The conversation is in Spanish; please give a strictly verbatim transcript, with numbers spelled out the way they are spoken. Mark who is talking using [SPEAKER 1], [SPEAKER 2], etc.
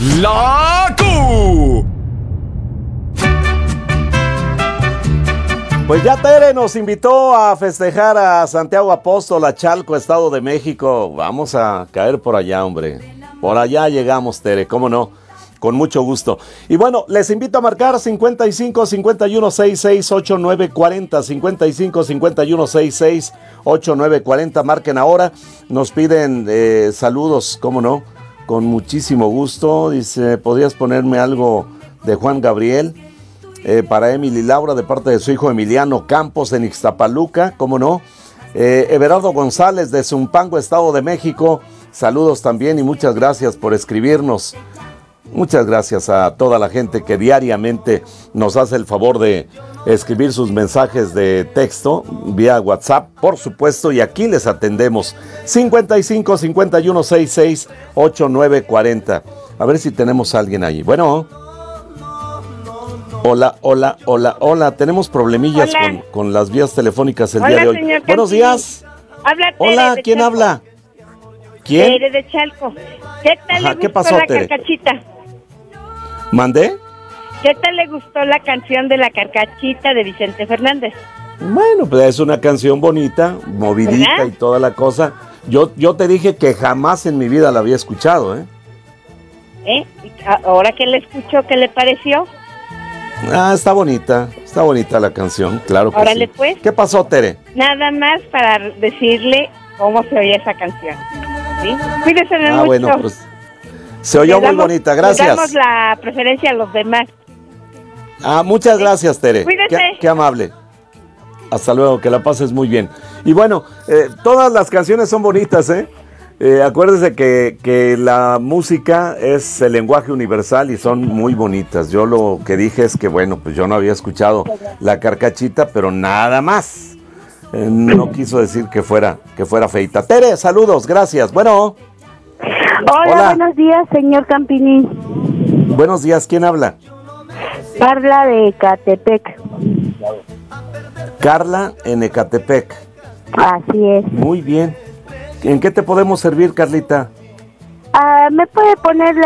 [SPEAKER 1] La Q.
[SPEAKER 2] Pues ya Tere nos invitó a festejar a Santiago Apóstol, a Chalco, Estado de México. Vamos a caer por allá, hombre. Por allá llegamos, Tere, ¿cómo no? Con mucho gusto. Y bueno, les invito a marcar cincuenta y cinco, cincuenta y uno, sesenta y seis, ochenta y nueve cuarenta, cincuenta y cinco, cincuenta y uno, sesenta y seis, ochenta y nueve cuarenta. Marquen ahora. Nos piden eh, saludos, ¿cómo no? Con muchísimo gusto. Dice, ¿podrías ponerme algo de Juan Gabriel? Eh, para Emily Laura, de parte de su hijo Emiliano Campos en Ixtapaluca, ¿cómo no? Eh, Everardo González de Zumpango, Estado de México. Saludos también y muchas gracias por escribirnos. Muchas gracias a toda la gente que diariamente nos hace el favor de escribir sus mensajes de texto vía WhatsApp, por supuesto, y aquí les atendemos. cincuenta y cinco, cincuenta y uno, sesenta y seis, ochenta y nueve cuarenta. A ver si tenemos a alguien ahí. Bueno. Hola, hola, hola, hola. Tenemos problemillas
[SPEAKER 3] Hola.
[SPEAKER 2] con, con las vías telefónicas el
[SPEAKER 3] Hola,
[SPEAKER 2] día de hoy.
[SPEAKER 3] señor
[SPEAKER 2] Buenos
[SPEAKER 3] Campín.
[SPEAKER 2] días.
[SPEAKER 3] Habla Tere
[SPEAKER 2] Hola,
[SPEAKER 3] de
[SPEAKER 2] ¿quién
[SPEAKER 3] Chalco.
[SPEAKER 2] habla? ¿Quién?
[SPEAKER 3] Tere de Chalco. ¿Qué tal
[SPEAKER 2] Ajá,
[SPEAKER 3] le
[SPEAKER 2] ¿qué
[SPEAKER 3] gustó
[SPEAKER 2] pasó,
[SPEAKER 3] la
[SPEAKER 2] Tere?
[SPEAKER 3] carcachita?
[SPEAKER 2] ¿Mandé?
[SPEAKER 3] ¿Qué tal le gustó la canción de la carcachita de Vicente Fernández?
[SPEAKER 2] Bueno, pues es una canción bonita, movidita
[SPEAKER 3] ¿Verdad?
[SPEAKER 2] y toda la cosa. Yo, yo te dije que jamás en mi vida la había escuchado, ¿eh?
[SPEAKER 3] ¿Eh? ¿Y a- ahora que le escuchó, ¿qué le pareció?
[SPEAKER 2] Ah, está bonita, está bonita la canción, claro que
[SPEAKER 3] Órale,
[SPEAKER 2] sí.
[SPEAKER 3] pues.
[SPEAKER 2] ¿Qué pasó, Tere?
[SPEAKER 3] Nada más para decirle cómo se oía esa canción. ¿Sí? Cuídese
[SPEAKER 2] Ah,
[SPEAKER 3] mucho.
[SPEAKER 2] bueno, pues se oyó
[SPEAKER 3] Le
[SPEAKER 2] muy
[SPEAKER 3] damos-
[SPEAKER 2] bonita,
[SPEAKER 3] le damos
[SPEAKER 2] gracias.
[SPEAKER 3] la preferencia a los demás.
[SPEAKER 2] Ah, muchas gracias, Tere.
[SPEAKER 3] Cuídese.
[SPEAKER 2] Qué, qué amable. Hasta luego, que la pases muy bien. Y bueno, eh, todas las canciones son bonitas, ¿eh? Eh, acuérdese que, que la música es el lenguaje universal y son muy bonitas. Yo lo que dije es que, bueno, pues yo no había escuchado la carcachita, pero nada más. Eh, no quiso decir que fuera, que fuera feita. Tere, saludos, gracias. Bueno,
[SPEAKER 4] Hola,
[SPEAKER 2] Hola.
[SPEAKER 4] buenos días, señor Campini.
[SPEAKER 2] buenos días, ¿quién habla?
[SPEAKER 4] Carla de Ecatepec.
[SPEAKER 2] Carla en Ecatepec.
[SPEAKER 4] Así es.
[SPEAKER 2] Muy bien. ¿En qué te podemos servir, Carlita?
[SPEAKER 4] Ah, ¿me puede poner